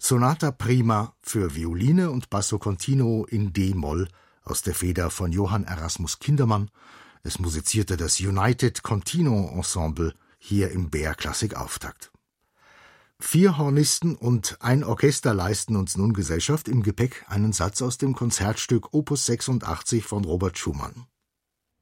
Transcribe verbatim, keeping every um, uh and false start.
Sonata Prima für Violine und Basso Continuo in D-Moll aus der Feder von Johann Erasmus Kindermann. Es musizierte das United Continuo Ensemble hier im B R Klassik Auftakt. Vier Hornisten und ein Orchester leisten uns nun Gesellschaft, im Gepäck einen Satz aus dem Konzertstück Opus sechsundachtzig von Robert Schumann.